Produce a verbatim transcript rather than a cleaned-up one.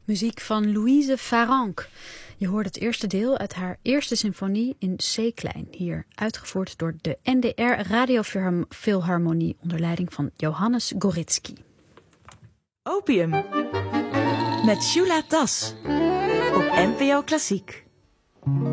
Muziek van Louise Farrenc. Je hoort het eerste deel uit haar eerste symfonie in C-klein. Hier uitgevoerd door de N D R Radiofilharmonie onder leiding van Johannes Goritski. Opium met Shula Das op N P O Klassiek.